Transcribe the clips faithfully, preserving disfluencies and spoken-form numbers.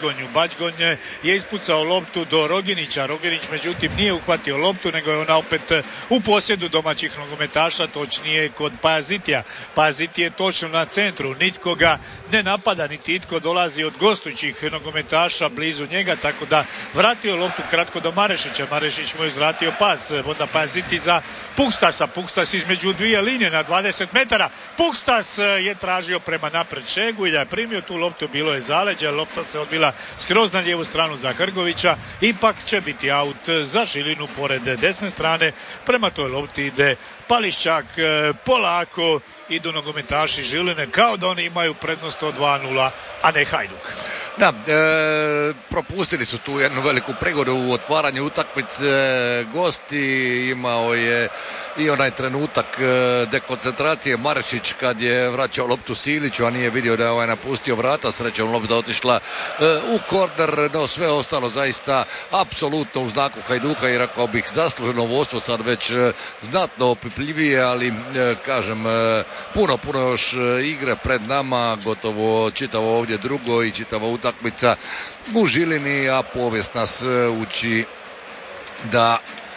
Bačgonju. Bačgonj je ispucao loptu do Roginića. Roginić međutim nije uhvatio loptu, nego je ona opet u posjedu domaćih nogometaša, točnije kod Pajazitija. Pajaziti je točno na centru, nitko ga ne napada, niti itko dolazi od gostujućih nogometaša blizu njega, tako da vratio loptu kratko do Marešića. Marešić mu je zvratio pas, onda Pajaziti za Pukštasa. Pukstas između dvije linije na dvadeset metara. Pukstas je tražio prema napred Šegu i da je primio tu loptu, bilo je zaleđa, lopta se odbila skroz na lijevu stranu za Hrgovića. Ipak će biti aut za Žilinu pored desne strane. Prema toj lopti ide Pališćak, polako idu nogometaši Žiline kao da oni imaju prednost od dva nula, a ne Hajduk. Da, e, propustili su tu jednu veliku prigodu u otvaranju utakmice. Gosti imao je i onaj trenutak e, dekoncentracije Marešić kad je vraćao loptu Siliću, a nije vidio da je ovaj napustio vrata. Srećom lopta otišla e, u korner, no sve ostalo zaista apsolutno u znaku Hajduka i rekao bih zasluženo vodstvo, sad već e, znatno opipljivije, ali e, kažem e, puno, puno još e, igre pred nama, gotovo čitavo ovdje drugo i čitava utakmica u Žilini, a povijest nas e, uči da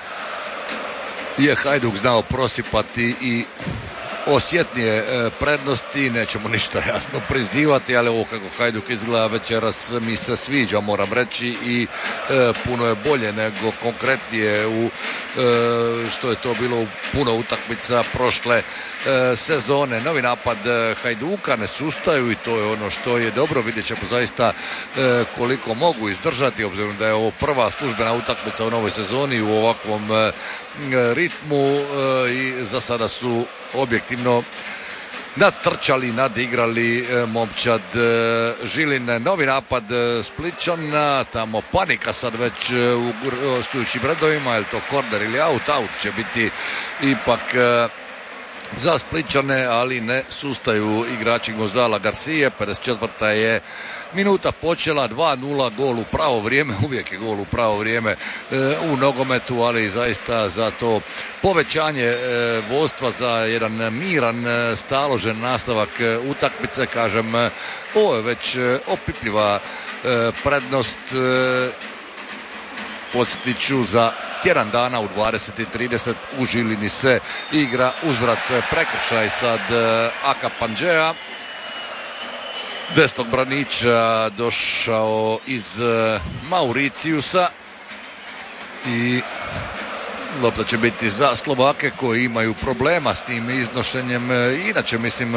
je Hajduk znao prosipati i osjetnije e, prednosti. Nećemo ništa jasno prizivati, ali ovo kako Hajduk izgleda večeras mi se sviđa, moram reći, i e, puno je bolje nego konkretnije u e, što je to bilo u puno utakmica prošle e, sezone. Novi napad e, Hajduka, ne sustaju i to je ono što je dobro. Vidjet ćemo zaista e, koliko mogu izdržati, obzirom da je ovo prva službena utakmica u novoj sezoni u ovakvom e, ritmu e, i za sada su objektivno natrčali, nadigrali e, momčad e, Žiline. Novi napad e, Splićana, tamo panika sad već e, u gostujućim redovima, je li to korner ili aut? Aut će biti ipak e, za Splićane, ali ne sustaju igrači Gonzala Garcije. pedeset četvrta je minuta počela, dva nula, gol u pravo vrijeme, uvijek je gol u pravo vrijeme e, u nogometu, ali zaista za to povećanje e, vodstva, za jedan miran, e, staložen nastavak e, utakmice, kažem, e, ovo je već e, opipljiva e, prednost. E, podsjetit ću, za tjedan dana u dvadeset i trideset u Žilini se igra uzvrat prekršaj sad e, Aka Pandžeja, desnog braniča došao iz uh, Mauricijusa, i lopta će biti za Slovake koji imaju problema s tim iznošenjem. Inače mislim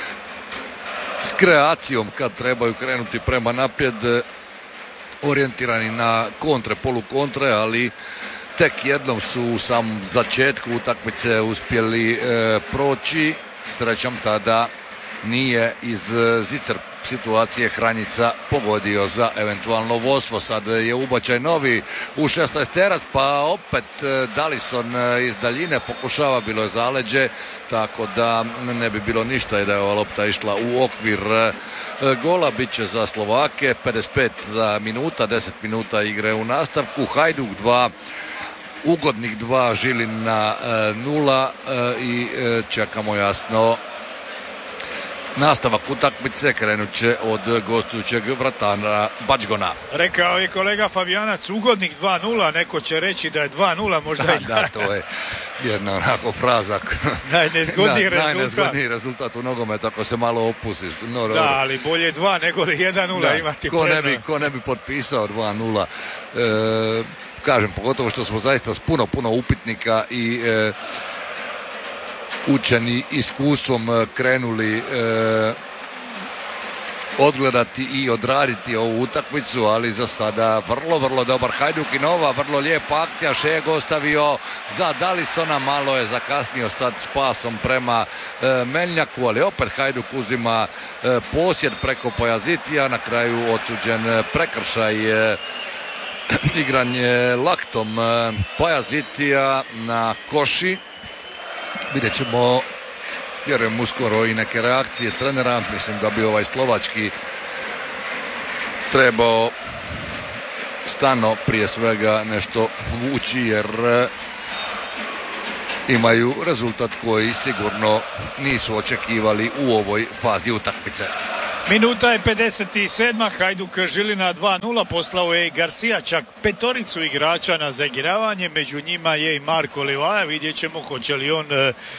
s kreacijom kad trebaju krenuti prema naprijed, orijentirani na kontre, polukontre, ali tek jednom su u samom začetku utakmice uspjeli e, proći. Srećom tada nije iz zicer situacije Hranjica pogodio za eventualno vodstvo. Sad je ubačaj novi u šesnaesterac, pa opet Dalison iz daljine pokušava, bilo je zaleđe, tako da ne bi bilo ništa i da je ova lopta išla u okvir gola. Biće za Slovake. pedeset pet minuta, deset minuta igre u nastavku. Hajduk dva, ugodnih dva, Žilina nula, i čekamo jasno nastavak utakmice. Krenut će od gostujućeg vratara Bačgona. Rekao je kolega Fabijanac ugodnih dva nula, neko će reći da je dva nula možda. Da, da, to je jedna onako fraza. Najnezgodniji rezultat. Najnezgodniji rezultat u nogometu ako se malo opustiš. No, da, ali bolje dva nego li jedan nula imati ko ne, bi, ko ne bi potpisao dva nula. E, kažem, pogotovo što smo zaista s puno, puno upitnika i e, učeni iskustvom krenuli e, odgledati i odraditi ovu utakmicu, ali za sada vrlo, vrlo dobar Hajduk i nova, vrlo lijepa akcija. Šeg ostavio za Dalisona, malo je zakasnio sad s pasom prema e, Melnjaku, ali opet Hajduk uzima e, posjed preko Pajazitija, na kraju odsuđen prekršaj, e, igranje laktom e, Pajazitija na koši. Vidjet ćemo, vjerujem, uskoro i neke reakcije trenera. Mislim da bi ovaj slovački trebao stano prije svega nešto vući, jer imaju rezultat koji sigurno nisu očekivali u ovoj fazi utakmice. Minuta je pedeset sedam. Hajduk Žilina dva nula. Poslao je Garcia čak petoricu igrača na zaigravanje. Među njima je i Marko Livaja. Vidjet ćemo hoće li on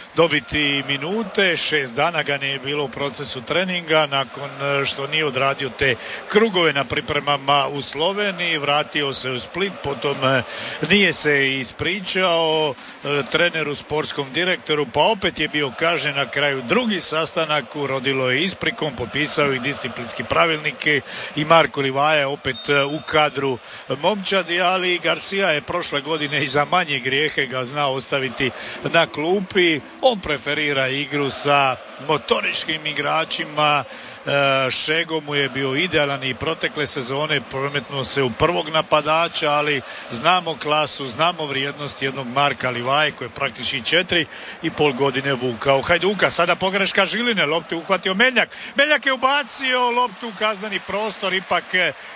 dobiti minute. Šest dana ga nije bilo u procesu treninga nakon što nije odradio te krugove na pripremama u Sloveniji. Vratio se u Split, potom nije se ispričao treneru, sportskom direktoru, pa opet je bio kažnjen na kraju. Drugi sastanak urodilo je isprikom, potpisao i disciplinski pravilnike i Marko Livaja je opet u kadru momčadi, ali Garcia je prošle godine i za manje grijehe ga znao ostaviti na klupi. On preferira igru sa motoričkim igračima. Šego mu je bio idealan i protekle sezone, prometnuo se u prvog napadača, ali znamo klasu, znamo vrijednost jednog Marka Livaje koji je praktički četiri i pol godine vukao Hajduka. Sada pogreška Žiline, loptu uhvatio Meljak. Meljak je ubacio loptu u kazneni prostor, ipak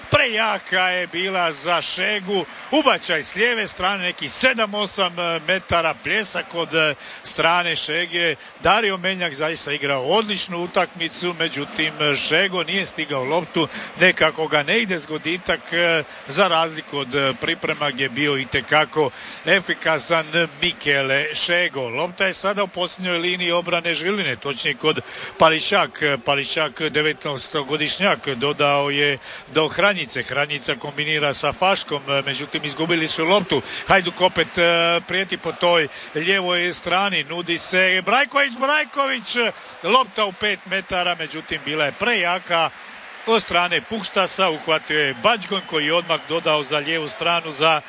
prejaka je bila za Šegu. Ubačaj s lijeve strane, neki sedam osam metara, pljesak od strane Šege. Dario Meljak zaista igrao odličnu utakmicu, međutim Šego nije stigao loptu, nekako ga ne ide zgoditak, za razliku od priprema gdje je bio itekako efikasan Mikele Šego. Lopta je sada u posljednjoj liniji obrane Žiline, točnije kod Pališak. Pališak devetnaestogodišnjak dodao je do Hranjice. Hranjica kombinira sa Faškom, međutim izgubili su loptu. Hajduk opet prijeti po toj lijevoj strani, nudi se Brajković, Brajković, lopta u pet metara, međutim bila je prejaka od strane Puštasa. Uhvatio je Bačgon koji je odmah dodao za lijevu stranu za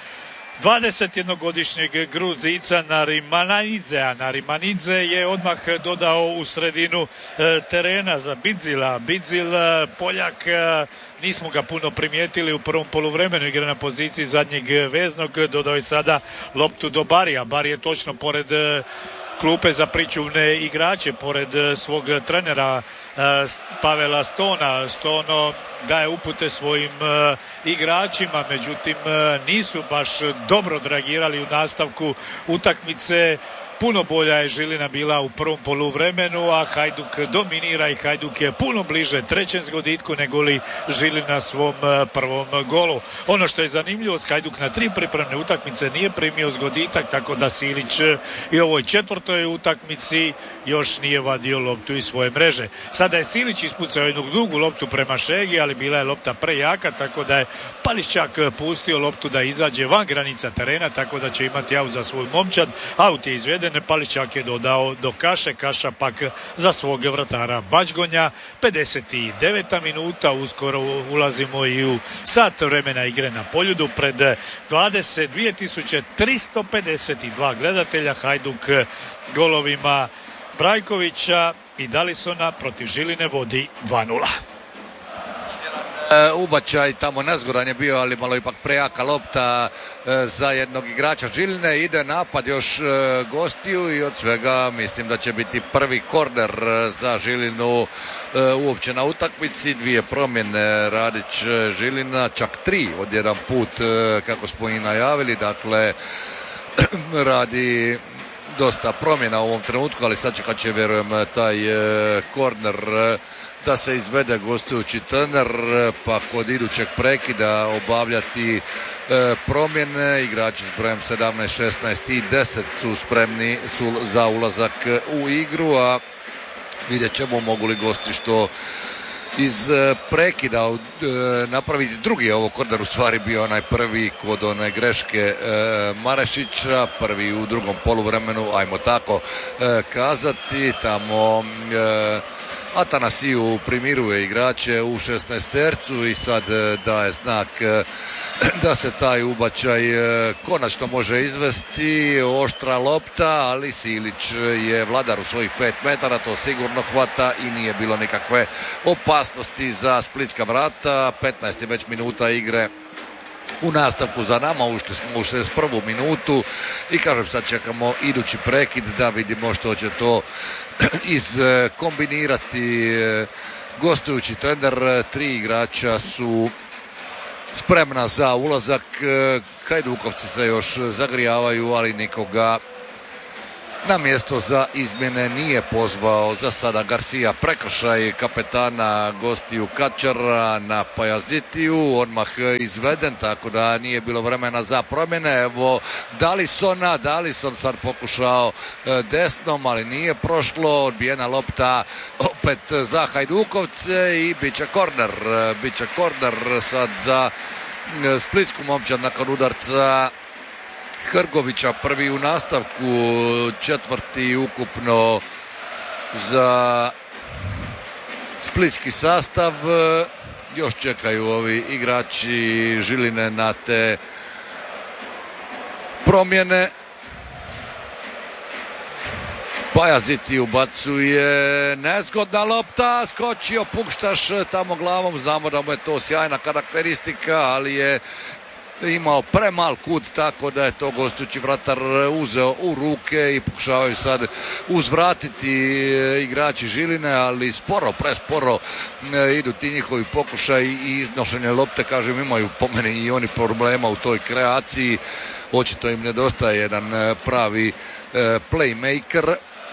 dvadesetjednogodišnjeg Gruzica Narimanidze. Narimanidze je odmah dodao u sredinu e, terena za Bidzila. Bidzil, Poljak, e, nismo ga puno primijetili u prvom poluvremenu, igra na poziciji zadnjeg veznog, dodao je sada loptu do Barija. Bari je točno pored e, klupe za pričuvne igrače, pored svog trenera Pavela Stona. Stono daje upute svojim igračima, međutim nisu baš dobro odreagirali u nastavku utakmice. Puno bolja je Žilina bila u prvom poluvremenu, a Hajduk dominira i Hajduk je puno bliže trećem zgoditku nego li Žilina svom prvom golu. Ono što je zanimljivo, Hajduk na tri pripremne utakmice nije primio zgoditak, tako da Silić i ovoj četvrtoj utakmici još nije vadio loptu iz svoje mreže. Sada je Silić ispucao jednu dugu loptu prema Šegi, ali bila je lopta prejaka, tako da je Pališčak pustio loptu da izađe van granica terena, tako da će imati aut za svoj momčad. Aut je izveden, Pališčak je dodao do Kaše, Kaša pak za svog vratara Bačgonja. pedeset deveta minuta, uskoro ulazimo i u sat vremena igre na Poljudu pred dvadeset dvije tisuće tristo pedeset dva gledatelja. Hajduk golovima Brajkovića i Dalisona protiv Žiline vodi dva nula. E, ubačaj tamo nezgodan je bio, ali malo ipak prejaka lopta e, za jednog igrača Žiline. Ide napad još e, gostiju i od svega mislim da će biti prvi korner za Žilinu e, uopće na utakmici. Dvije promjene Radić Žilina, čak tri od jedan put e, kako smo i najavili, dakle radi dosta promjena u ovom trenutku, ali sad će kad će vjerujem taj e, korner e, da se izvede gostujući trener, pa kod idućeg prekida obavljati e, promjene. Igrači s brojem sedamnaest, šesnaest i deset su spremni su za ulazak u igru, a vidjet ćemo mogu li gosti što iz prekida e, napraviti drugi. Ovo korner u stvari bio onaj prvi kod one greške e, Marešića, prvi u drugom poluvremenu, ajmo tako e, kazati. Tamo e, Atanasiju primiruje igrače u šesnaestercu i sad daje znak da se taj ubačaj konačno može izvesti. Oštra lopta, ali Silić je vladar u svojih pet metara, to sigurno hvata i nije bilo nikakve opasnosti za splitska vrata. petnaest je već minuta igre u nastavku za nama, ušli smo u šezdeset prvu minutu i kažem sad čekamo idući prekid da vidimo što će to izkombinirati gostujući trener. Tri igrača su spremna za ulazak. Hajdukovci se još zagrijavaju, ali nikoga Na mjesto za izmjene nije pozvao za sada Garcia, prekršaj kapetana gostiju Kačara na Pajazitiju, odmah izveden, tako da nije bilo vremena za promjene. Evo Dalisona, Dalison sad pokušao desnom, ali nije prošlo, odbijena lopta opet za Hajdukovce i bit će korner, bit će korner sad za splitsku momčad nakon udarca Hrgovića, prvi u nastavku, četvrti ukupno za splitski sastav. Još čekaju ovi igrači Žiline na te promjene. Pajaziti ubacuje, nezgodna lopta, skočio Pukštaš tamo glavom, znamo da mu je to sjajna karakteristika, ali je imao premal kut, tako da je to gostujući vratar uzeo u ruke i pokušavaju sad uzvratiti igrači Žiline, ali sporo, presporo idu ti njihovi pokušaj i iznošenje lopte. Kažem, imaju po meni i oni problema u toj kreaciji, očito im nedostaje jedan pravi playmaker.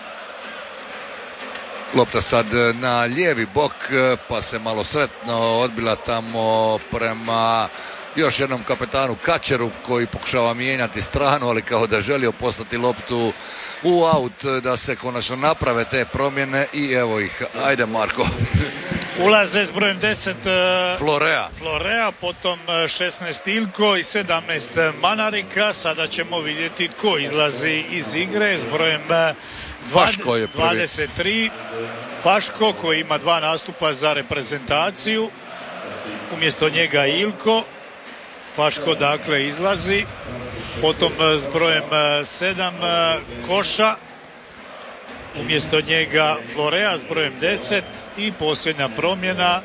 Lopta sad na lijevi bok, pa se malo sretno odbila tamo prema još jednom kapetanu Kačeru, koji pokušava mijenjati stranu, ali kao da je želio poslati loptu u aut da se konačno naprave te promjene i evo ih. Ajde Marko. Ulaze s brojem deset Florea. Florea, potom šesnaest Ilko i sedamnaest Manarika. Sada ćemo vidjeti tko izlazi iz igre s brojem Faško je prvi. dvadeset tri. Faško, koji ima dva nastupa za reprezentaciju. Umjesto njega Ilko. Faško dakle izlazi. Potom s brojem sedam Koša. Umjesto njega Florea s brojem deset. I posljednja promjena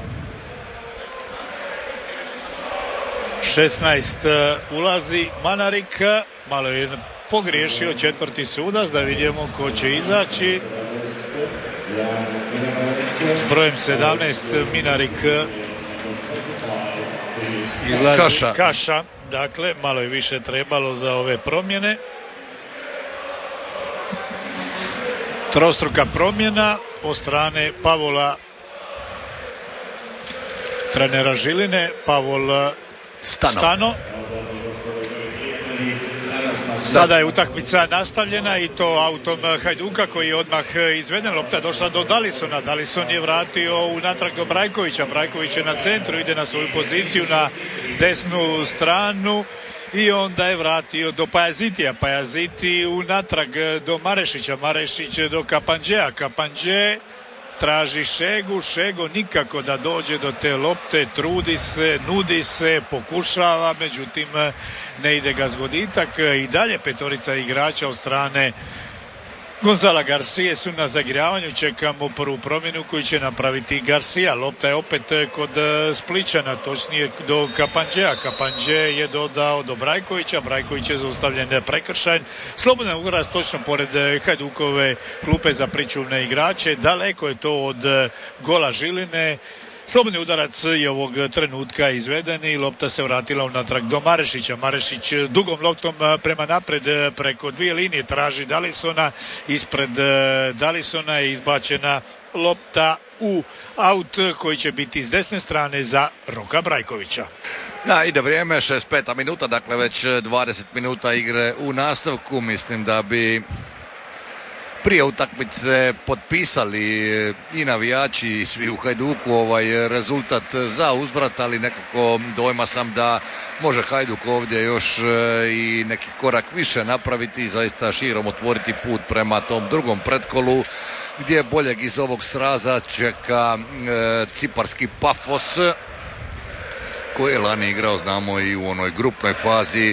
šesnaest ulazi Manarik. Malo je pogriješio četvrti sudac, da vidimo ko će izaći. S brojem sedamnaest Minarik izlazi Kaša. Kaša. Dakle, malo je više trebalo za ove promjene. Trostruka promjena od strane Pavola, trenera Žiline. Pavol Stano. Stano. Sada je utakmica nastavljena i to autom Hajduka, koji je odmah izveden. Lopta došla do Dalisona. Dalison je vratio unatrag do Brajkovića. Brajković je na centru, ide na svoju poziciju na desnu stranu i onda je vratio do Pajazitija. Pajaziti unatrag do Marešića. Marešić do Kapanđea. Kapanđe traži Šegu. Šego nikako da dođe do te lopte, trudi se, nudi se, pokušava, međutim ne ide ga zgoditak. I dalje petorica igrača od strane Gonzala Garcije su na zagrijavanju. Čekamo prvu promjenu koju će napraviti Garcia. Lopta je opet kod Spličana, točnije do Kapanđea. Kapanđe je dodao do Brajkovića. Brajković je zaustavljen prekršajen. Slobodan udarac točno pored Hajdukove klupe za pričuvne igrače. Daleko je to od gola Žiline. Slobodni udarac je ovog trenutka izveden i lopta se vratila unatrag do Marešića. Marešić dugom loptom prema napred preko dvije linije traži Dalisona. Ispred Dalisona je izbačena lopta u aut koji će biti s desne strane za Roka Brajkovića. Da, ide vrijeme, šezdeset peta minuta, dakle već dvadeset minuta igre u nastavku. Mislim da bi prije utakmice potpisali i navijači i svi u Hajduku ovaj rezultat za uzvrat, ali nekako dojma sam da može Hajduk ovdje još i neki korak više napraviti i zaista širom otvoriti put prema tom drugom pretkolu, gdje boljeg iz ovog sraza čeka e, ciparski Pafos, koji je lani igrao, znamo, i u onoj grupnoj fazi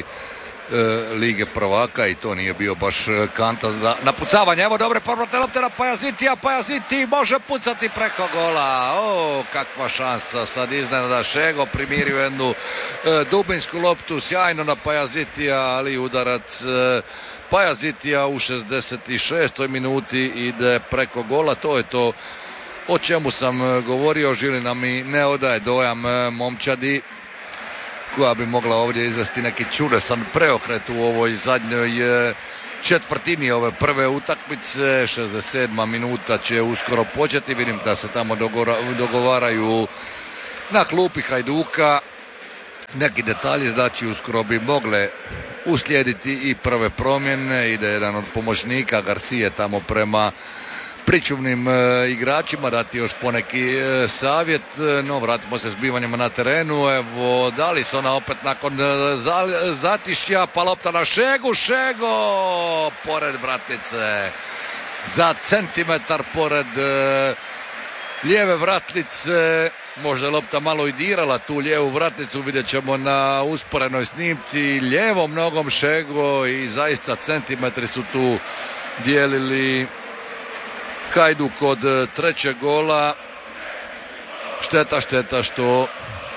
Lige prvaka i to nije bio baš kanta za napucavanje. Evo dobre povratne lopte na Pajazitija. Pajaziti može pucati preko gola. O, kakva šansa sad iznenada. Šego primirio jednu e, dubinsku loptu, sjajno na Pajazitija, ali udarac e, Pajazitija u šezdeset šestoj minuti ide preko gola. To je to o čemu sam govorio. Žilina mi ne odaje dojam momčadi koja bi mogla ovdje izvesti neki čudesan preokret u ovoj zadnjoj četvrtini ove prve utakmice. šezdeset sedma minuta će uskoro početi. Vidim da se tamo dogovaraju na klupi Hajduka neki detalji, znači uskoro bi mogle uslijediti i prve promjene. Ide jedan od pomoćnika Garcije tamo prema pričuvnim e, igračima dati još poneki e, savjet. No, vratimo se zbivanjima na terenu. Evo, Dalisona opet nakon e, za, zatišja, pa lopta na Šegu. Šego pored vratnice, za centimetar pored e, lijeve vratnice. Možda je lopta malo i dirala tu lijevu vratnicu, vidjet ćemo na usporenoj snimci. Lijevom nogom Šego i zaista centimetri su tu dijelili Hajduk od trećeg gola. Šteta, šteta što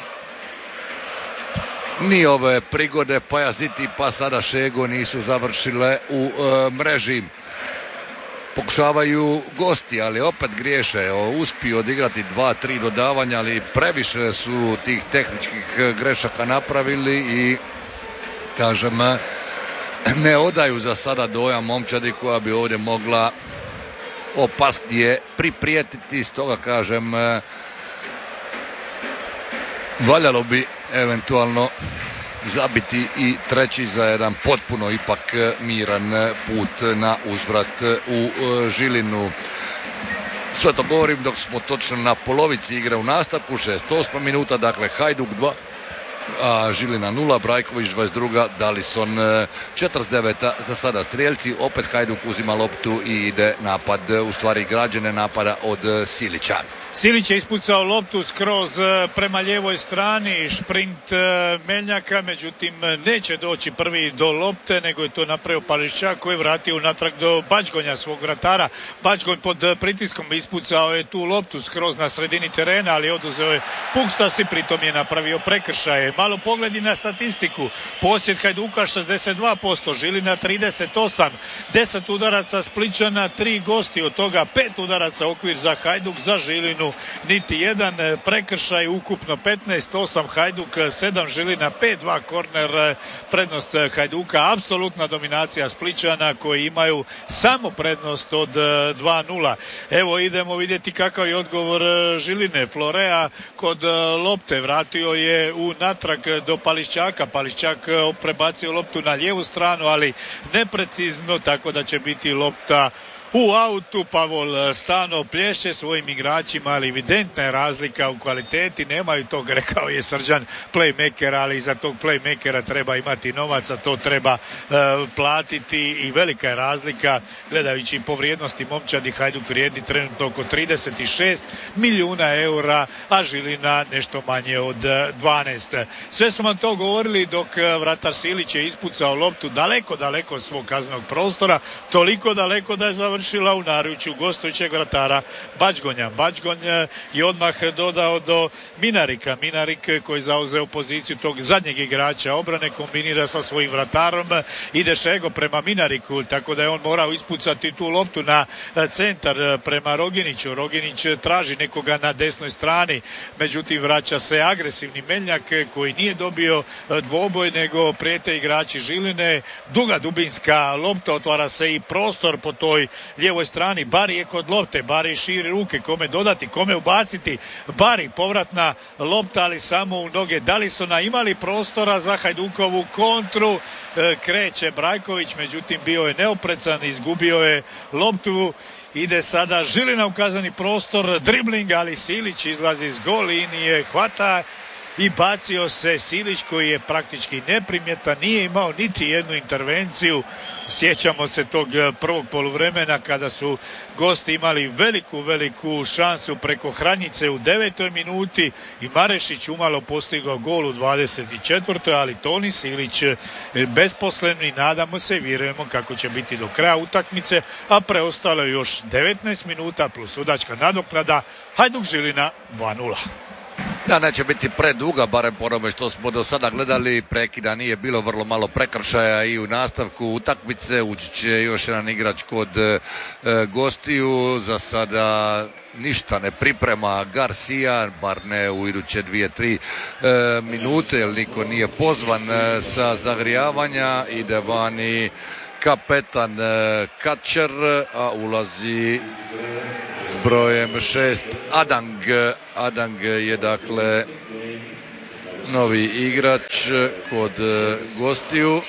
ni ove prigode Pajaziti pa sada Šego nisu završile u e, mreži. Pokušavaju gosti, ali opet griješe. Uspiju odigrati dva, tri dodavanja, ali previše su tih tehničkih grešaka napravili i kažem, ne odaju za sada dojam momčadi koja bi ovdje mogla opasnije priprijetiti. Stoga kažem, valjalo bi eventualno zabiti i treći za jedan potpuno ipak miran put na uzvrat u Žilinu. Sve to govorim dok smo točno na polovici igre u nastavku, šezdeset osma minuta, dakle Hajduk dva, a Žilina nula, Brajković dvadeset druga, Dalison četrdeset deveta za sada strijelci. Opet Hajduk uzima loptu i ide napad, u stvari građene napada od Silića. Silić je ispucao loptu skroz prema lijevoj strani, šprint Meljnjaka, međutim neće doći prvi do lopte, nego je to napravio Pališčak koji je vratio unatrag do Bačgonja, svog vratara. Bačgonj pod pritiskom ispucao je tu loptu skroz na sredini terena, ali oduzeo je Pukštas i pritom je napravio prekršaje. Malo pogledi na statistiku. Posjed Hajduka šezdeset dva posto, Žilina trideset osam, deset udaraca Splićana, tri gosti, od toga pet udaraca okvir za Hajduk, za Žilinu niti jedan prekršaj, ukupno petnaest osam Hajduk, sedam Žilina, pet dva korner, prednost Hajduka, apsolutna dominacija Splićana koji imaju samo prednost od dva nula. Evo idemo vidjeti kakav je odgovor Žiline. Florea kod lopte vratio je u natrag do Pališčaka. Pališčak prebacio loptu na lijevu stranu, ali neprecizno, tako da će biti lopta u autu. Pavol Stano plješće svojim igračima, ali evidentna je razlika u kvaliteti. Nemaju tog, rekao je Srđan, playmakera, ali iza tog playmakera treba imati novaca, to treba uh, platiti i velika je razlika. Gledajući po vrijednosti momčadi, Hajduk vrijedi trenutno oko trideset šest milijuna eura, a Žilina nešto manje od dvanaest. Sve smo vam to govorili dok vratar Silić je ispucao loptu daleko, daleko od svog kaznenog prostora, toliko daleko da je završila u naručju gostujućeg vratara Bačgonja. Bačgonj je odmah dodao do Minarika. Minarik koji zauzeo poziciju tog zadnjeg igrača obrane, kombinira sa svojim vratarom, ide Šego prema Minariku, tako da je on morao ispucati tu loptu na centar prema Roginiću. Roginić traži nekoga na desnoj strani, međutim vraća se agresivni Meljnjak koji nije dobio dvoboj, nego prijete igrači Žiline. Duga dubinska lopta, otvara se i prostor po toj lijevoj strani. Bari je kod lopte, Bari širi ruke, kome dodati, kome ubaciti. Bari, povratna lopta, ali samo u noge Dalisona. Imali prostora za Hajdukovu kontru, e, kreće Brajković, međutim bio je neoprezan, izgubio je loptu. Ide sada Žilina u kazani prostor, dribling, ali Silić izlazi iz gol linije, hvata i bacio se. Silić koji je praktički neprimjetan, nije imao niti jednu intervenciju. Sjećamo se tog prvog poluvremena kada su gosti imali veliku, veliku šansu preko Hranjice u devetoj minuti i Marešić umalo postigao gol u dvadeset četvrtoj ali Toni Silić besposlen i nadamo se i vjerujemo kako će biti do kraja utakmice, a preostalo je još devetnaest minuta plus sudačka nadoknada. Hajduk Žilina dva nula. Da, neće biti preduga, barem po onome što smo do sada gledali. Prekida nije bilo, vrlo malo prekršaja i u nastavku utakmice. Ući će još jedan igrač kod e, gostiju. Za sada ništa ne priprema Garcia, bar ne u iduće dvije, tri e, minute, jer niko nije pozvan e, sa zagrijavanja. Ide vani kapetan Kačer, a ulazi s brojem šest Adang. Adang je dakle novi igrač kod gostiju.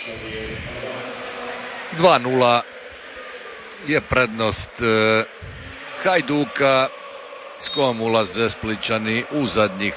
dva nula je prednost Hajduka s kojom ulaze Splićani u zadnjih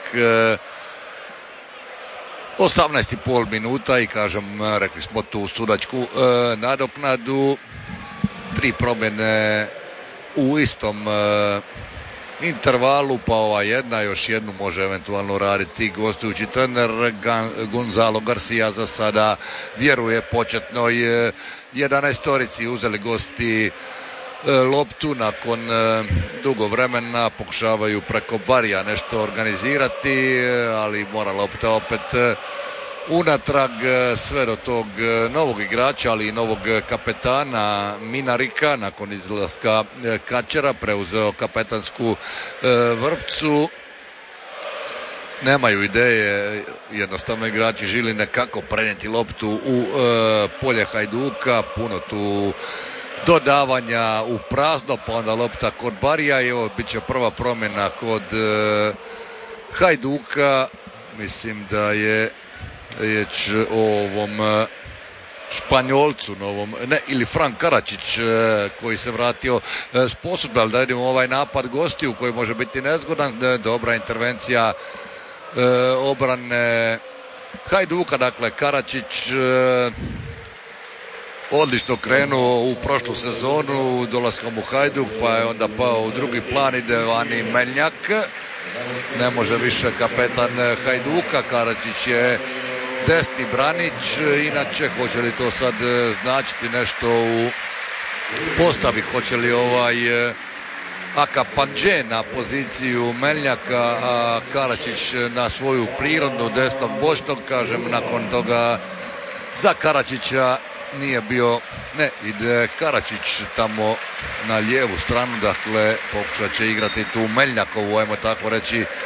osamnaest i pol minuta i kažem, rekli smo tu sudačku e, nadoknadu, tri promjene u istom e, intervalu, pa ova jedna, još jednu može eventualno raditi gostujući trener Gonzalo Garcia. Za sada vjeruje početnoj jedanaestorici. Uzeli gosti loptu nakon dugo vremena, pokušavaju preko barija nešto organizirati, ali mora lopta opet unatrag, sve do tog novog igrača, ali i novog kapetana Minarika. Nakon izlaska Kačera preuzeo kapetansku vrpcu. Nemaju ideje, jednostavno igrači želi nekako prenijeti loptu u polje Hajduka, puno tu dodavanja u prazno, pa onda lopta kod barija i ovo bit će prva promjena kod e, Hajduka. Mislim da je riječ o ovom e, Španjolcu novom, ne, ili Frank Karačić e, koji se vratio e, s posudbe, ali da vidimo ovaj napad gostiju koji može biti nezgodan. E, dobra intervencija e, obrane Hajduka, dakle Karačić e, odlično krenuo u prošlu sezonu dolaskom u Hajduk, pa je onda pao u drugi plan, ide vani Meljnjak. Ne može više kapetan Hajduka, Karačić je desni branić, inače hoće li to sad značiti nešto u postavi, hoće li ovaj Aka Pandže na poziciju Meljnjaka, a Karačić na svoju prirodnu desnog bočnog, kažem, nakon toga za Karačića nije bio, ne, ide Karačić tamo na lijevu stranu, dakle pokušat će igrati tu Meljnjakovu, ajmo tako reći, e,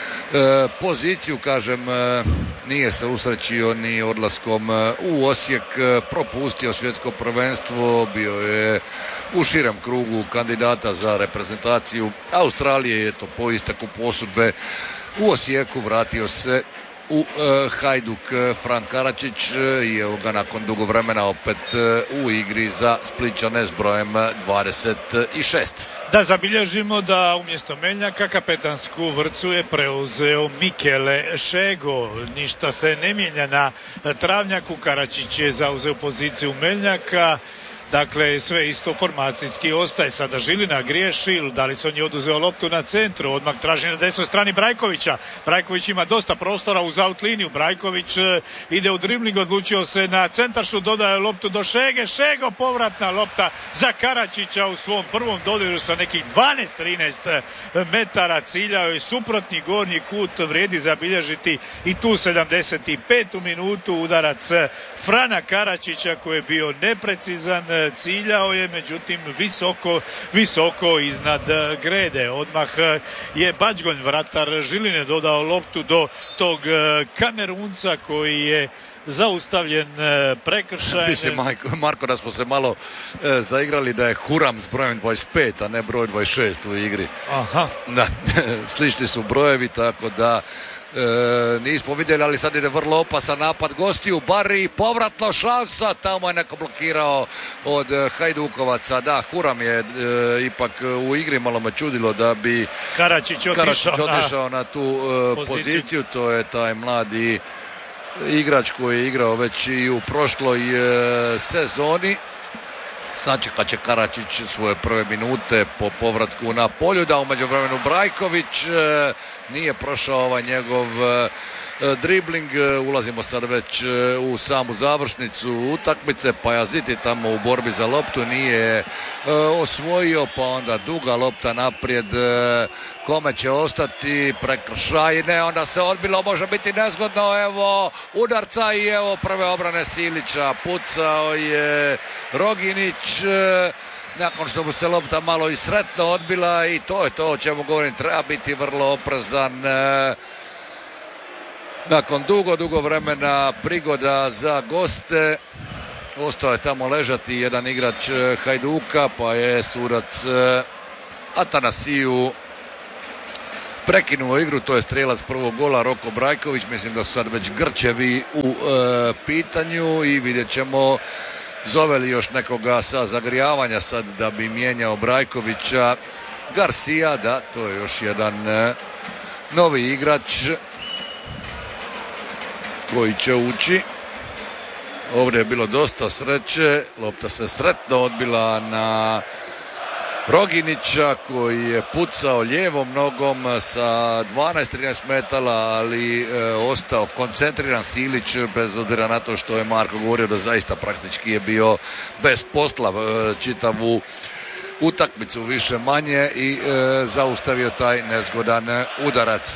poziciju, kažem, e, nije se usrećio ni odlaskom u Osijek, propustio svjetsko prvenstvo, bio je u širem krugu kandidata za reprezentaciju Australije, eto po isteku posudbe u Osijeku vratio se u uh, Hajduk Frank Karačić i evo ga nakon dugo vremena opet uh, u igri za Splićane s brojem dvadeset šest. Da zabilježimo da umjesto Meljnjaka kapetansku vrpcu je preuzeo Mikele Šego. Ništa se ne mijenja na travnjaku. Karačić je zauzeo poziciju Meljnjaka. Dakle, sve isto formacijski ostaje. Sada Žilina griješi, Dalisson je oduzeo loptu na centru, odmah traži na desnoj strani Brajkovića. Brajković ima dosta prostora uz out liniju. Brajković ide u dribling, odlučio se na centaršu, dodaje loptu do Šege. Šego, povratna lopta za Karačića u svom prvom dodiru sa nekih dvanaest trinaest metara. Ciljao je suprotni gornji kut, vrijedi zabilježiti i tu sedamdeset petu minutu udarac Frana Karačića koji je bio neprecizan, ciljao je, međutim visoko, visoko iznad grede. Odmah je Bačgonj, vratar Žiline, dodao loptu do tog Kamerunca koji je zaustavljen prekršajem. Mislim, Marko, da smo se malo e, zaigrali da je Huram s brojem dvadeset pet, a ne broj dvadeset šest u igri. Aha. Da, slični su brojevi, tako da E, nismo vidjeli, ali sad ide vrlo opasan napad gostiju. Bari, povratno šansa, tamo je neko blokirao od Hajdukovaca. Da, Huram je e, ipak u igri, malo me čudilo da bi Karačić otišao, Karačić otišao na, na tu e, poziciju. poziciju. To je taj mladi igrač koji je igrao već i u prošloj e, sezoni. Znači kad će Karačić svoje prve minute po povratku na polju, da u međuvremenu Brajković e, nije prošao ovaj njegov e, dribling. Ulazimo sad već e, u samu završnicu utakmice. Pajaziti tamo u borbi za loptu nije e, osvojio, pa onda duga lopta naprijed. E, kome će ostati? Prekršaj, ne, onda se odbilo, može biti nezgodno, evo udarca i evo prve obrane Silića. Pucao je Roginić e, nakon što mu se lopta malo i sretno odbila, i to je to o čemu govorim, treba biti vrlo oprezan. E, nakon dugo, dugo vremena prigoda za goste. ostao je tamo ležati jedan igrač Hajduka, pa je sudac Atanasiju prekinuo igru, to je strelac prvog gola Roko Brajković. Mislim da su sad već grčevi u e, pitanju i vidjet ćemo zove li još nekoga sa zagrijavanja sad da bi mijenjao Brajkovića. Garcia, da, to je još jedan e, novi igrač koji će ući. Ovdje je bilo dosta sreće, lopta se sretno odbila na Roginića koji je pucao lijevom nogom sa dvanaest trinaest metara, ali e, ostao koncentriran Silić, bez obzira na to što je Marko govorio da zaista praktički je bio bez posla e, čitavu utakmicu više manje i e, zaustavio taj nezgodan udarac.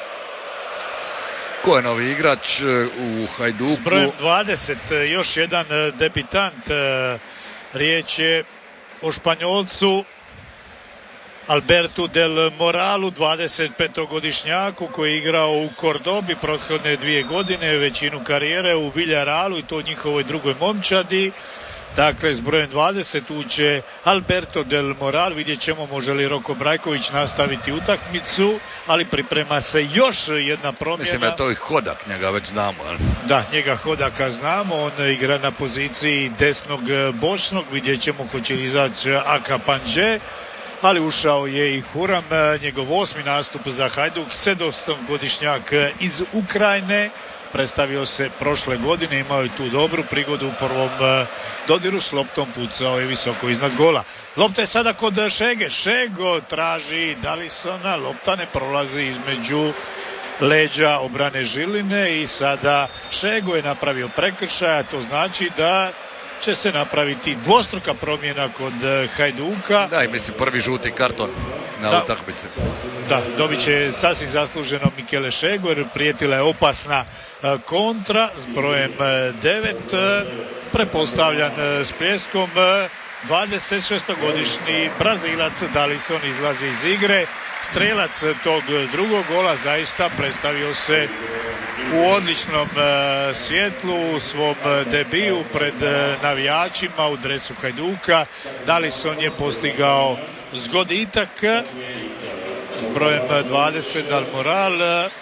Ko je novi igrač u Hajduku? S brojem dvadeset još jedan debitant, riječ je o Španjolcu Albertu del Moralu, dvadesetpetogodišnjaku koji je igrao u Kordobi prethodne dvije godine, većinu karijere u Villarealu i to u njihovoj drugoj momčadi. Dakle, s brojem dvadeset uče Alberto del Moral. Vidjet ćemo može li Roko Brajković nastaviti utakmicu, ali priprema se još jedna promjena. Mislim da je to i Hodak, njega već znamo. Da, njega Hodaka znamo, on igra na poziciji desnog bočnog, vidjet ćemo hoće li izaći Aka Panže, ali ušao je i Huram, njegov osmi nastup za Hajduk, sedamnaestogodišnjak iz Ukrajine. Predstavio se prošle godine, imao je tu dobru prigodu u prvom dodiru s loptom, pucao je visoko iznad gola. Lopta je sada kod Šege, Šego traži Dalisona, lopta ne prolazi između leđa obrane Žiline i sada Šego je napravio prekršaj, to znači da će se napraviti dvostruka promjena kod Hajduka. Da, i mislim prvi žuti karton na da, utakmici. Da, dobit će sasvim zasluženo Mikele Šego jer prijetila je opasna kontra s brojem devet, prepostavljan s pljeskom. dvadesetšestogodišnji Brazilac Dalison izlazi iz igre. Strelac tog drugog gola zaista predstavio se u odličnom e, svjetlu u svom debiju pred e, navijačima u dresu Hajduka. Dalison je postigao zgoditak s brojem dvadeset Dal Moral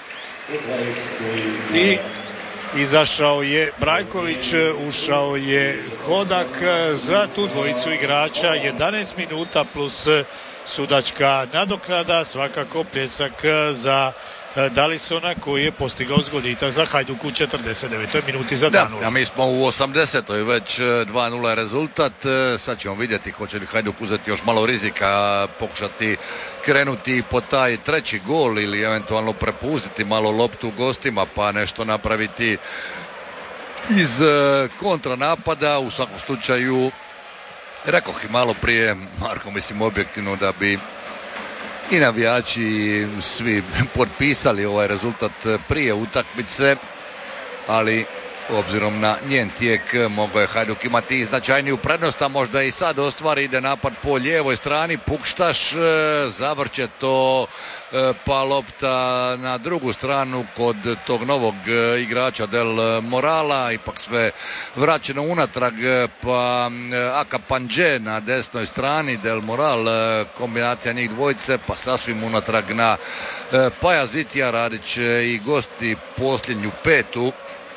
i izašao je Brajković, ušao je Hodak. Za tu dvojicu igrača jedanaest minuta plus sudačka nadoknada, svakako pljesak za Dalisona koji je postigao zgoditak za Hajduk u četrdeset devetoj minuti za dva nula. Da, a mi smo u osamdesetoj već dva nula rezultat. Sad ćemo vidjeti hoće li Hajduk uzeti još malo rizika, pokušati krenuti po taj treći gol ili eventualno prepustiti malo loptu gostima pa nešto napraviti iz kontranapada. U svakom slučaju rekoh i malo prije, Marko, mislim objektivno da bi i navijači svi potpisali ovaj rezultat prije utakmice, ali obzirom na njen tijek mogao je Hajduk imati značajniju prednost, a možda i sad ostvari, ide napad po lijevoj strani, Pukštaš zavrće to, pa lopta na drugu stranu kod tog novog igrača Del Morala, ipak sve vraćeno unatrag, pa Aka Panže na desnoj strani, Del Moral, kombinacija njih dvojice, pa sasvim unatrag na Pajazitija, radit će i gosti posljednju petu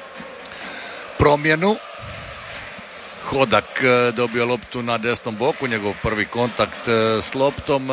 promjenu. Hodak dobio loptu na desnom boku, njegov prvi kontakt s loptom.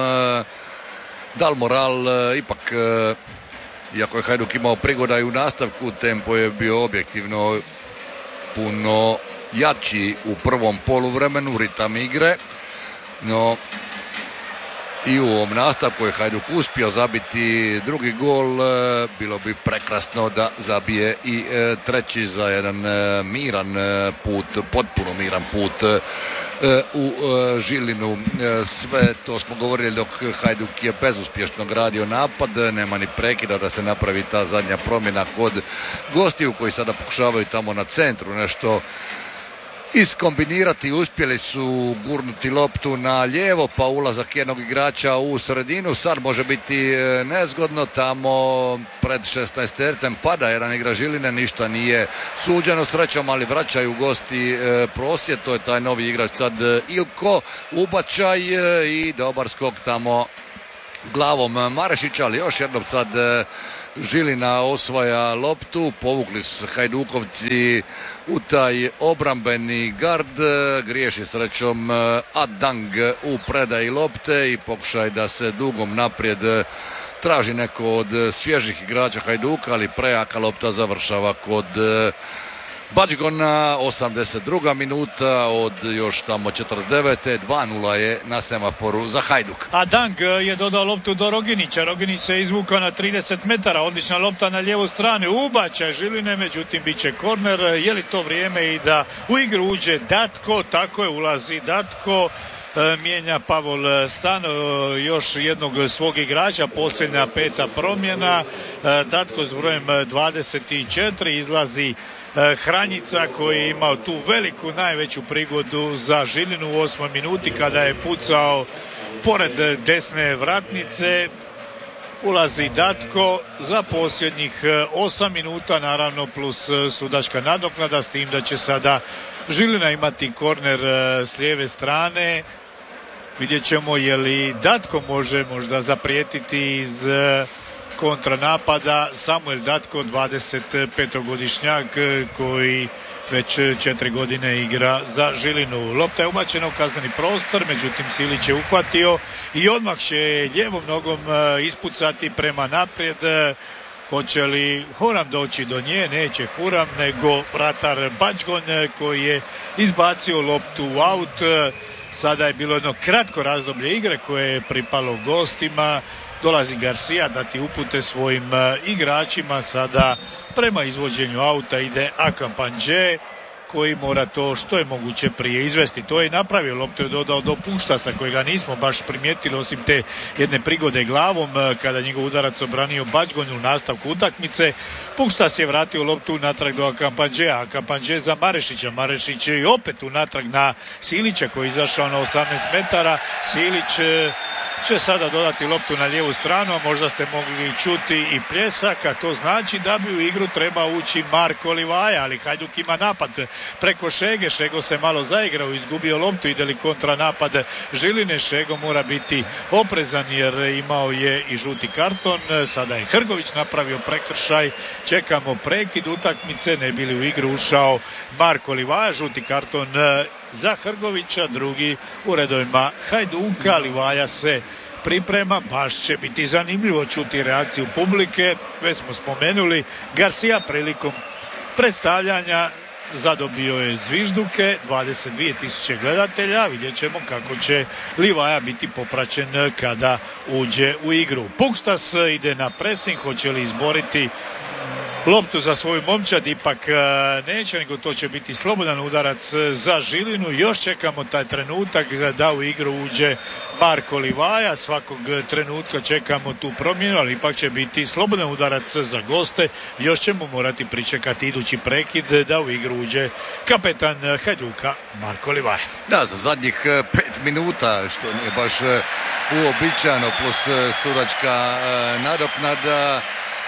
Dal Moral ipak, iako je Hajduk imao prigoda i u nastavku, tempo je bio objektivno puno jači u prvom poluvremenu, ritam igre, no i u ovom nastavku je Hajduk uspio zabiti drugi gol. Bilo bi prekrasno da zabije i treći za jedan miran put, potpuno miran put u Žilinu. Sve to smo govorili dok Hajduk je bezuspješno gradio napad, nema ni prekida da se napravi ta zadnja promjena kod gostiju koji sada pokušavaju tamo na centru nešto iskombinirati. Uspjeli su gurnuti loptu na lijevo, pa ulazak jednog igrača u sredinu. Sad može biti nezgodno, tamo pred šesnaestercem pada jedan igrač Žiline, ništa nije suđeno srećom, ali vraćaju gosti prosjed. To je taj novi igrač sad Ilko, ubačaj i dobar skok tamo glavom Marešića, ali još jednom sad Žilina osvaja loptu, povukli su Hajdukovci u taj obrambeni gard, griješi srećom Adang u predaji lopte i pokušaj da se dugom naprijed traži neko od svježih igrača Hajduka, ali prejaka lopta završava kod Bačgona. Osamdeset druga minuta od još tamo četrdeset devete dva nula je na semaforu za Hajduk. A Dang je dodao loptu do Roginića. Roginić se izvukao na trideset metara. Odlična lopta na lijevu stranu. Ubačaj Žiline, međutim bit će korner. Je li to vrijeme i da u igru uđe Datko? Tako je, ulazi Datko. Mijenja Pavol Stan još jednog svog igrača, posljednja peta promjena. Datko s brojem dvadeset četiri, izlazi Hranjica koji je imao tu veliku, najveću prigodu za Žilinu u osmoj minuti kada je pucao pored desne vratnice. Ulazi Datko za posljednjih osam minuta, naravno plus sudačka nadoknada, s tim da će sada Žilina imati korner s lijeve strane. Vidjet ćemo je li Datko može možda zaprijetiti iz kontranapada. Samuel Datko, dvadeset petogodišnjak koji već četiri godine igra za Žilinu. Lopta je ubačena u kazneni prostor, međutim Silić je uhvatio i odmah će lijevom nogom ispucati prema naprijed. Hoće li Huram doći do nje? Neće Huram, nego vratar Bačgon koji je izbacio loptu u aut. Sada je bilo jedno kratko razdoblje igre koje je pripalo gostima. Dolazi Garcia dati upute svojim igračima. Sada prema izvođenju auta ide Akampanđe koji mora to što je moguće prije izvesti. To je i napravio, loptu je dodao do Puštasa kojega nismo baš primijetili osim te jedne prigode glavom kada njegov udarac obranio Bačgon u nastavku utakmice. Puštas je vratio loptu natrag do Akampanđea, Akampanđe za Marešića, Marešić je i opet unatrag na Silića koji je izašao na osamnaest metara. Silić će sada dodati loptu na lijevu stranu, a možda ste mogli čuti i pljesak, a to znači da bi u igru treba ući Marko Livaja, ali Hajduk ima napad preko Šege. Šego se malo zaigrao, izgubio loptu, ide li kontra napad Žiline. Šego mora biti oprezan jer imao je i žuti karton. Sada je Hrgović napravio prekršaj, čekamo prekid utakmice, ne bi li u igru ušao Marko Livaja. Žuti karton za Hrgovića, drugi u redovima Hajduka. Livaja se priprema, baš će biti zanimljivo čuti reakciju publike. Već smo spomenuli, Garcia prilikom predstavljanja zadobio je zvižduke, dvadeset dvije tisuće gledatelja. Vidjet ćemo kako će Livaja biti popraćen kada uđe u igru. Pukstas ide na presing, hoće li izboriti loptu za svoju momčad? Ipak neće, nego to će biti slobodan udarac za Žilinu. Još čekamo taj trenutak da u igru uđe Marko Livaja. Svakog trenutka čekamo tu promjenu, ali ipak će biti slobodan udarac za goste. Još ćemo morati pričekati idući prekid da u igru uđe kapetan Hajduka Marko Livaja. Da, za zadnjih pet minuta, što nije baš uobičajeno, plus sudačka nadoknada.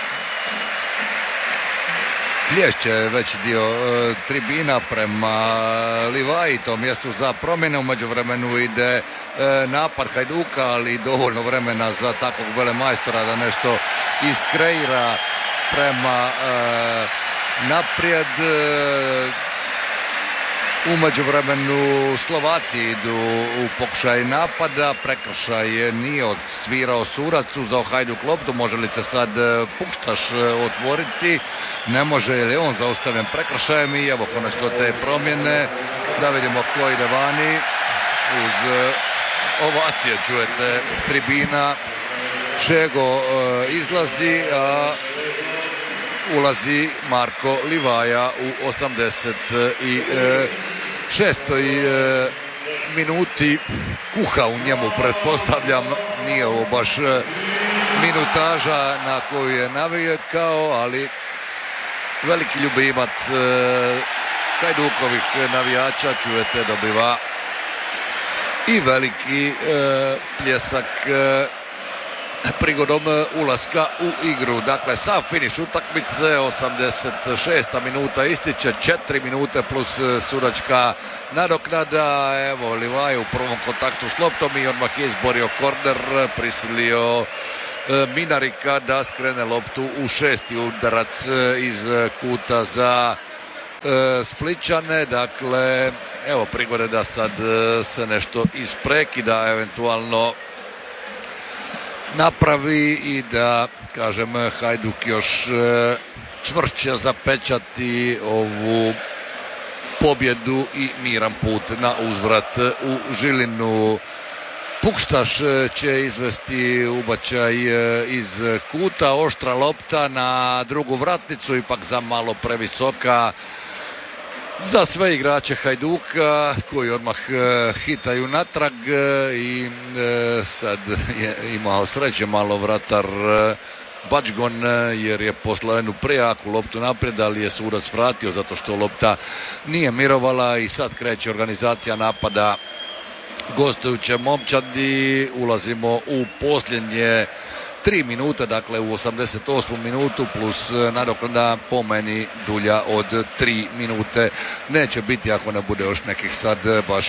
Plješće veći dio e, tribina prema Livaji, to mjestu za promjene. U međuvremenu ide e, napad Hajduka, ali dovoljno vremena za takvog velemajstora da nešto iskreira prema e, naprijed. E, u međuvremenu Slovaci idu u pokušaj napada, prekršaj nije odsvirao Suracu za Hajduk loptu. Može li se sad Pukštaš otvoriti? Ne može, jer je on zaustavljen prekršajem i evo konačno te promjene. Da vidimo ko ide vani. Uz ovacije čujete tribina. Šego e, izlazi, a ulazi Marko Livaja u osamdeset šestoj minuti. Kuha u njemu, pretpostavljam, nije ovo baš minutaža na koju je navikao, ali veliki ljubimac Hajdukovih navijača, čujete, dobiva i veliki e, pljesak e, prigodom ulaska u igru. Dakle, sav finiš utakmice, osamdeset šesta minuta ističe, četiri minute plus sudačka nadoknada. Evo, Livaja u prvom kontaktu s loptom i odmah je izborio korner, prisilio e, Minarika da skrene loptu u šesti udarac iz kuta za e, Splićane. Dakle, evo prigode da sad e, se nešto isprekida, eventualno napravi i da, kažem, Hajduk još e, čvršće zapečati ovu pobjedu i miran put na uzvrat u Žilinu. Pukštaš će izvesti ubačaj iz kuta, oštra lopta na drugu vratnicu, ipak za malo previsoka za sve igrače Hajduka koji odmah e, hitaju natrag e, i e, sad je imao sreće malo vratar e, Bačgon e, jer je poslao jednu prejaku loptu naprijed, ali je sudac vratio zato što lopta nije mirovala i sad kreće organizacija napada gostujuće momčadi. Ulazimo u posljednje tri minute, dakle u osamdeset osmu minutu plus nadoknada po meni dulja od tri minute neće biti ako ne bude još nekih sad baš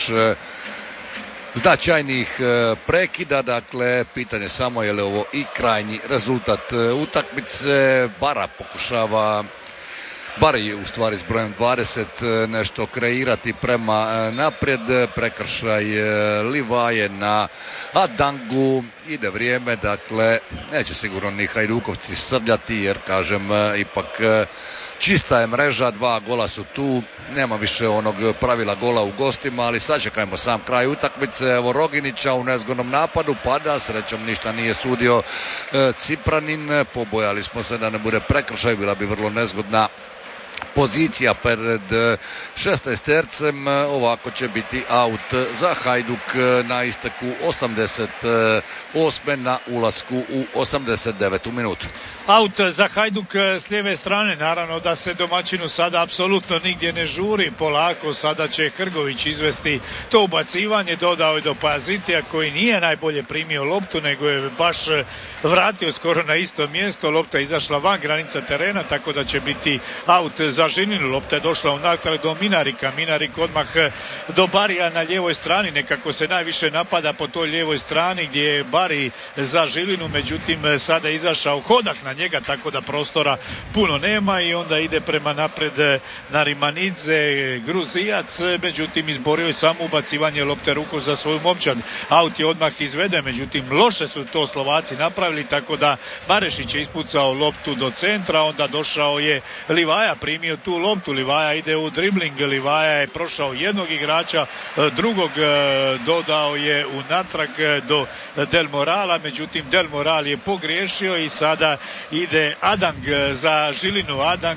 značajnih prekida. Dakle, pitanje samo je li ovo i krajnji rezultat utakmice. Bara pokušava, Bar je u stvari s brojem dvadeset nešto kreirati prema naprijed. Prekršaj Livaje na Adangu. Ide vrijeme, dakle neće sigurno ni Hajdukovci srljati jer, kažem, ipak čista je mreža, dva gola su tu, nema više onog pravila gola u gostima, ali sačekajmo sam kraj utakmice. Evo Roginića u nezgodnom napadu, pada, srećom ništa nije sudio Cipranin, pobojali smo se da ne bude prekršaj, bila bi vrlo nezgodna pozicija pred šesnaestercem. Ovako će biti aut za Hajduk na isteku osamdeset osme na ulasku u osamdeset devetu minutu. Aut za Hajduk s lijeve strane, naravno da se domaćinu sada apsolutno nigdje ne žuri, polako sada će Hrgović izvesti to ubacivanje, dodao je do Pazitija koji nije najbolje primio loptu nego je baš vratio skoro na isto mjesto, lopta je izašla van granica terena, tako da će biti aut za Žilinu. Lopta je došla unatrag do Minarika, Minarik odmah do Barija na lijevoj strani, nekako se najviše napada po toj lijevoj strani gdje je Bari za Žilinu, međutim sada je izašao Hodak na njega, tako da prostora puno nema i onda ide prema napred na Rimanidze, Gruzijac, međutim izborio je samo ubacivanje lopte rukom za svoju momčad. Aut je odmah izveden, međutim loše su to Slovaci napravili, tako da Marešić je ispucao loptu do centra, onda došao je Livaja, primio tu loptu, Livaja ide u dribling, Livaja je prošao jednog igrača, drugog dodao je unatrag do Del Morala, međutim Del Moral je pogriješio i sada ide Adang za Žilinu. Adang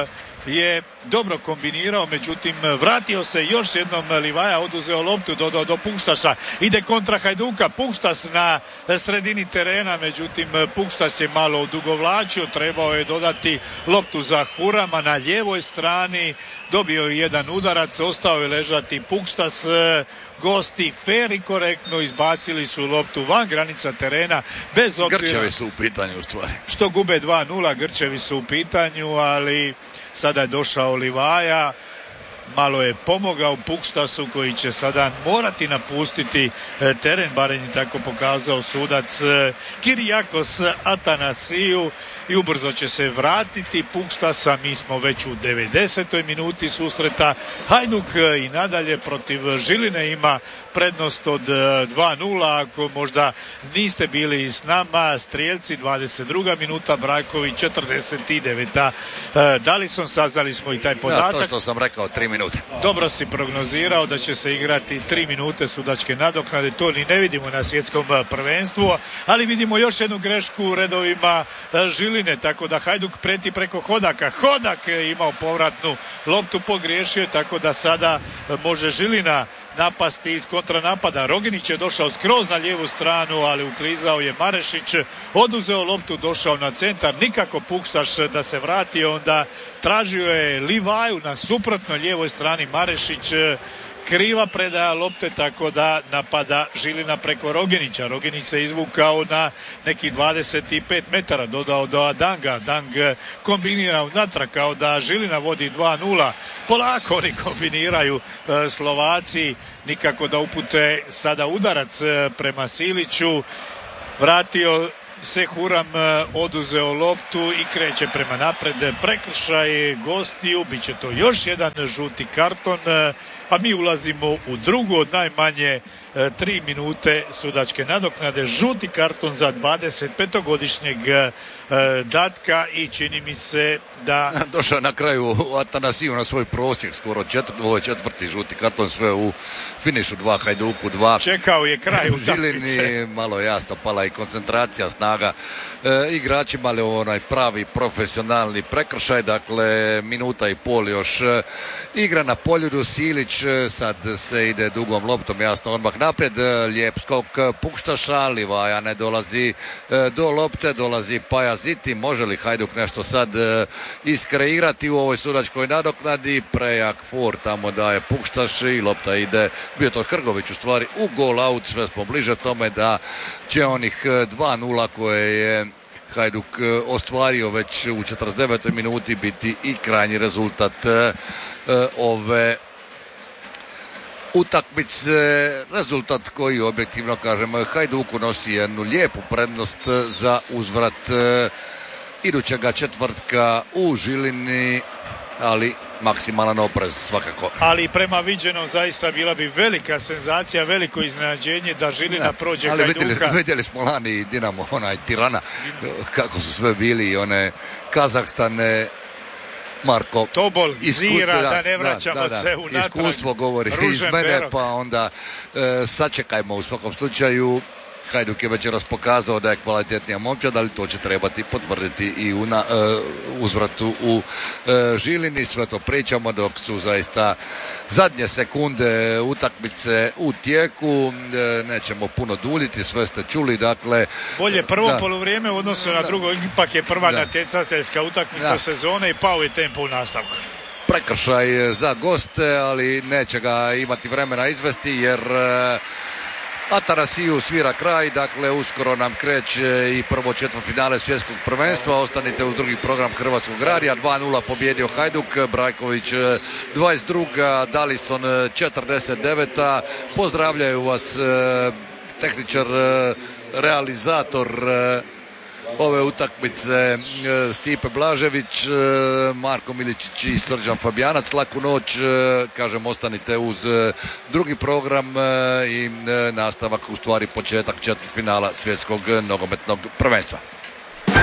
je dobro kombinirao, međutim vratio se još jednom Livaja, oduzeo loptu, dodao do Pukštaša, ide kontra Hajduka, Pukštas na sredini terena, međutim Pukštas je malo odugovlačio, trebao je dodati loptu za Hurama na lijevoj strani, dobio je jedan udarac, ostao je ležati Pukštas. Gosti fer i korektno izbacili su loptu van granica terena, bez obzira Grčevi su u pitanju u stvari. Što gube dva nula, Grčevi su u pitanju, ali sada je došao Livaja, malo je pomogao Pukštasu koji će sada morati napustiti teren, barem je tako pokazao sudac Kirijakos Atanasiju, i ubrzo će se vratiti Pukštasa. Mi smo već u devedesetoj minuti susreta. Hajduk i nadalje protiv Žiline ima prednost od dva nula. Ako možda niste bili s nama, strijelci dvadeset druga minuta, Brajković četrdeset deveta. Dalison, saznali smo i taj podatak. Ja, to što sam rekao, tri minute. Dobro si prognozirao da će se igrati tri minute sudačke nadoknade, to ni ne vidimo na svjetskom prvenstvu, ali vidimo još jednu grešku u redovima Žiline, tako da Hajduk preti preko Hodaka. Hodak je imao povratnu loptu, pogriješio, tako da sada može Žilina napasti iz kontranapada. Roginić je došao skroz na lijevu stranu, ali uklizao je Marešić, oduzeo loptu, došao na centar, nikako Pukštaš da se vrati, onda tražio je Livaju na suprotnoj lijevoj strani. Marešić kriva predaja lopte, tako da napada Žilina preko Roginića. Roginić se izvukao na nekih dvadeset pet metara, dodao do Adanga. Adang kombinira unatrag kao da Žilina vodi dva nula. Polako oni kombiniraju e, Slovaci, nikako da upute sada udarac e, prema Siliću. Vratio se Huram, oduzeo loptu i kreće prema napred. Prekršaj gostiju, bit će to još jedan žuti karton, a mi ulazimo u drugu od najmanje tri minute sudačke nadoknade. Žuti karton za dvadesetpetogodišnjeg Datka i čini mi se da... Došao na kraju Atanasiju na svoj prosjek, skoro četvr, ovo je četvrti žuti karton, sve u finišu, dva Hajduku, dva. Čekao je kraj utakmice. Žilini, malo jasno pala i koncentracija, snaga e, igrači, mali onaj pravi profesionalni prekršaj, dakle minuta i pol još e, igra na poljudu. Silić e, sad se ide dugom loptom, jasno odmah naprijed, e, lijep skok Pukštaša, Livaja ne dolazi e, do lopte, dolazi Pajaziti. Može li Hajduk nešto sad e, iskreirati u ovoj sudačkoj nadoknadi? Prejak for tamo daje Pukštaš i lopta ide, bio to Hrgović u stvari, u gol out. Sve smo bliže tome da će onih dva nula koje je Hajduk ostvario već u četrdeset devetoj minuti biti i krajnji rezultat e, ove utakmice. Rezultat koji objektivno kažemo Hajduku nosi jednu lijepu prednost za uzvrat e, idućega četvrtka u Žilini, ali maksimalan oprez svakako. Ali prema viđenom zaista bila bi velika senzacija, veliko iznenađenje da Žilina ja, prođe ali Hajduka. Vidjeli, vidjeli smo lani Dinamo, onaj Tirana, kako su sve bili i one Kazahstane, Marko. Tobol, Zira, da, da ne vraćamo da, da, da. se unatrag. Iskustvo govori iz mene, pa onda e, sačekajmo u svakom slučaju. Hajduk je večeras pokazao da je kvalitetnija momčad, ali to će trebati potvrditi i u na, uh, uzvratu u uh, Žilini. Sve to pričamo dok su zaista zadnje sekunde utakmice u tijeku. Uh, nećemo puno duljiti, sve ste čuli. Dakle, bolje prvo da, poluvrijeme u odnosu na da, drugo, ipak je prva da, natjecateljska utakmica da. sezone i pao je tempo u nastavku. Prekršaj za goste, ali neće ga imati vremena izvesti jer uh, Atanasiju svira kraj, dakle uskoro nam kreće i prvo četvrtfinale svjetskog prvenstva. Ostanite uz drugi program Hrvatskog radija. dva nula pobjedio Hajduk, Brajković dvadeset dva, Dalison četrdeset devet. Pozdravljaju vas tehničar, realizator ove utakmice Stipe Blažević, Marko Miličić i Srđan Fabijanac. Laku noć, kažem, ostanite uz drugi program i nastavak, u stvari početak četvrtfinala svjetskog nogometnog prvenstva.